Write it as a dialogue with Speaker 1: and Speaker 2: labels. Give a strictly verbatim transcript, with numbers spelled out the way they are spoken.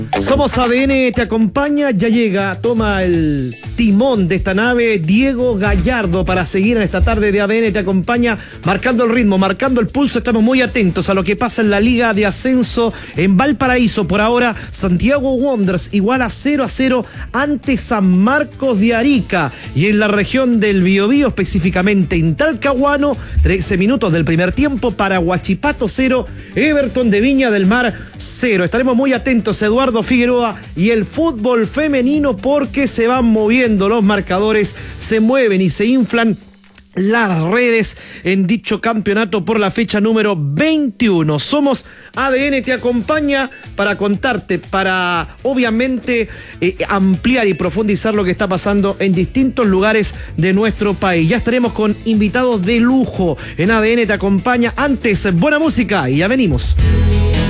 Speaker 1: Somos A D N, te acompaña, ya llega, toma el timón de esta nave Diego Gallardo para seguir en esta tarde de A D N, te acompaña marcando el ritmo, marcando el pulso. Estamos muy atentos a lo que pasa en la Liga de Ascenso en Valparaíso. Por ahora, Santiago Wanderers igual a cero a cero ante San Marcos de Arica. Y en la región del Biobío, específicamente en Talcahuano, trece minutos del primer tiempo para Huachipato cero, Everton de Viña del Mar cero. Estaremos muy atentos, Eduardo Figueroa, y el fútbol femenino, porque se van moviendo los marcadores, se mueven y se inflan las redes en dicho campeonato por la fecha número veintiuno. Somos A D N, te acompaña para contarte, para obviamente eh, ampliar y profundizar lo que está pasando en distintos lugares de nuestro país. Ya estaremos con invitados de lujo en A D N, te acompaña. Antes, buena música y ya venimos.